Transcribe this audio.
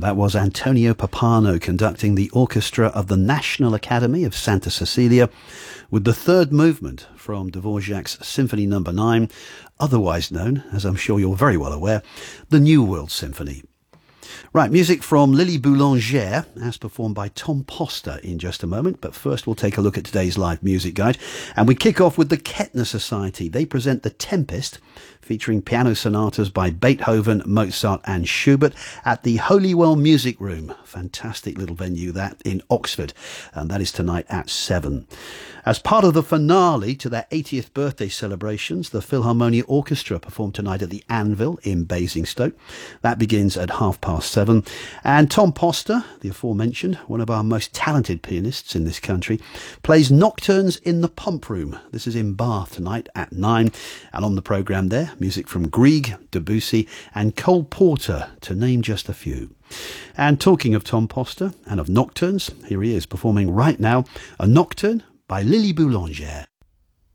That was Antonio Pappano conducting the orchestra of the National Academy of Santa Cecilia with the third movement from Dvorak's Symphony No. 9, otherwise known, as I'm sure you're very well aware, the New World Symphony. Right, music from Lily Boulanger, as performed by Tom Poster in just a moment. But first we'll take a look at today's live music guide. And we kick off with the Kettner Society. They present The Tempest, featuring piano sonatas by Beethoven, Mozart and Schubert at the Holywell Music Room. Fantastic little venue that in Oxford. And that is tonight at 7. As part of the finale to their 80th birthday celebrations, the Philharmonia Orchestra performed tonight at the Anvil in Basingstoke. That begins at 7:30. And Tom Poster, the aforementioned, one of our most talented pianists in this country, plays Nocturnes in the Pump Room. This is in Bath tonight at 9. And on the programme there, music from Grieg, Debussy and Cole Porter, to name just a few. And talking of Tom Poster and of Nocturnes, here he is performing right now a Nocturne by Lily Boulanger.